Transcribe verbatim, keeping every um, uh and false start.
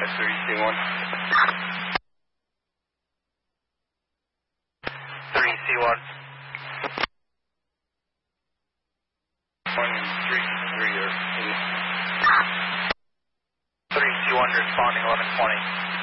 three C one. three C one. one three three or three C one responding eleven twenty.